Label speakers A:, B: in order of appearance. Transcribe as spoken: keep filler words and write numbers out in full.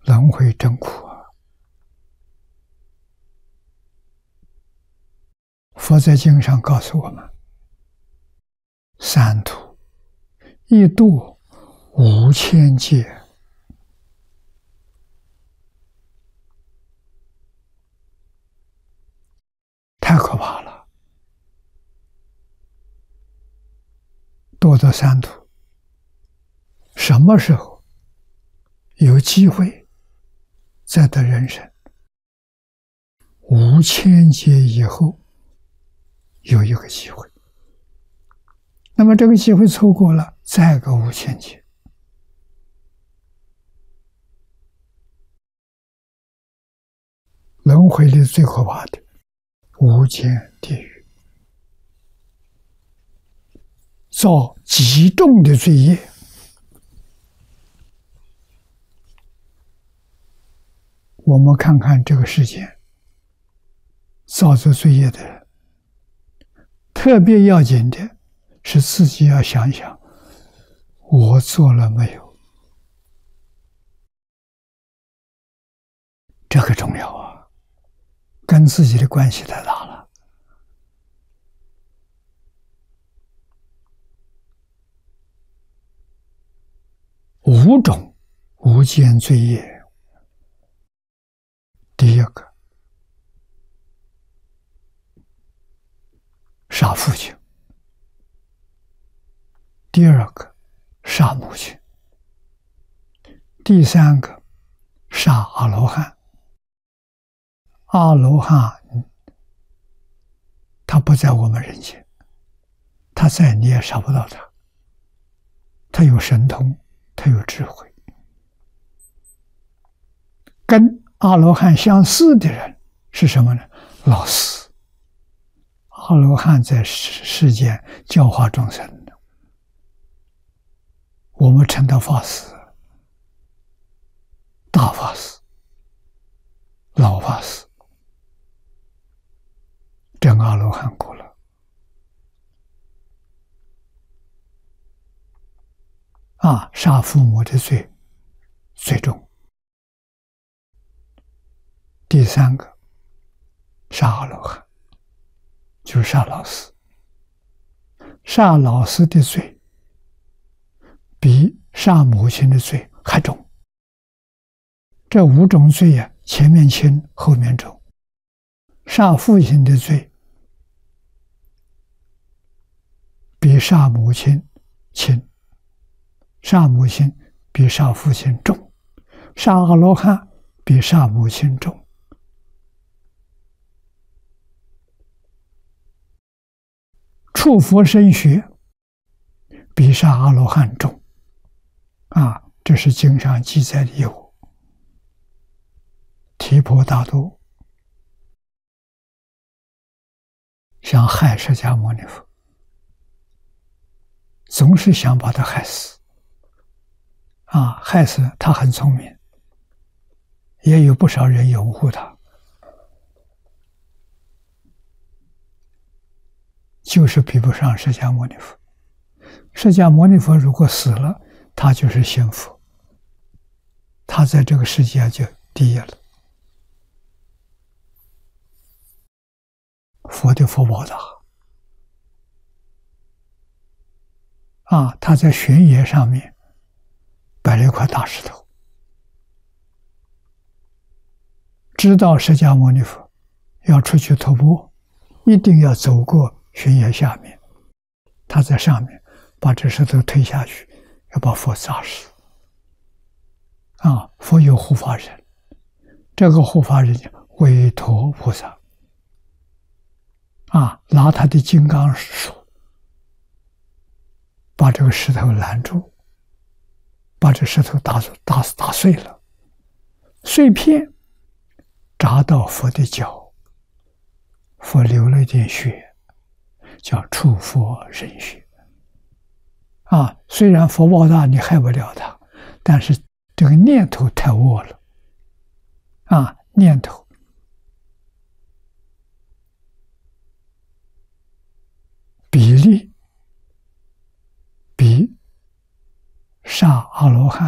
A: 轮回真苦啊！佛在经上告诉我们：三途一度无千劫，太可怕了！堕到三途，什么时候有机会再得人生？无千劫以后有一个机会，那么这个机会错过了，再个无千劫。轮回里最可怕的无间地狱，造极重的罪业。我们看看这个世界造这罪业的人，特别要紧的是自己要想想，我做了没有？这个重要啊，跟自己的关系太大了。五种无间罪业。第一个，杀父亲；第二个，杀母亲；第三个，杀阿罗汉。阿罗汉他不在我们人间，他在你也杀不到他，他有神通，他有智慧。跟阿罗汉相似的人是什么呢？老师。阿罗汉在世世间教化众生的，我们称他法师、大法师、老法师。真阿罗汉过了啊！杀父母的罪最重。第三个，杀阿罗汉，就是杀老师。杀老师的罪比杀母亲的罪还重。这五种罪呀、啊，前面轻，后面重。杀父亲的罪比杀母亲轻，杀母亲比杀父亲重，杀阿罗汉比杀母亲重。触佛身血比杀阿罗汉重啊！这是经上记载的有。提婆达多想害释迦牟尼佛，总是想把他害死啊！害死他很聪明，也有不少人拥护他，就是比不上释迦牟尼佛。释迦牟尼佛如果死了，他就是仙佛，他在这个世界就第一了。佛的福报大啊！他在悬崖上面摆了一块大石头，知道释迦牟尼佛要出去徒步，一定要走过悬崖下面，他在上面把这石头推下去，要把佛砸死啊！佛有护法人，这个护法人叫韦陀菩萨啊，拿他的金刚手把这个石头拦住，把这石头打打打碎了，碎片砸到佛的脚，佛流了一点血，叫触佛人血啊！虽然佛报大，你害不了他，但是这个念头太恶了啊！念头比例比杀阿罗汉